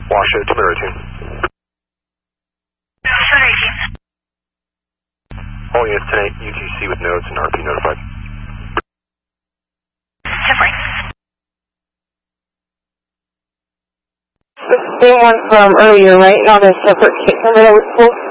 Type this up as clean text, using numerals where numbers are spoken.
Washoe, 2 minute routine. All units 10-8, UTC with notes and RP notified. The same one from earlier, right? Not a separate case number that was pulled?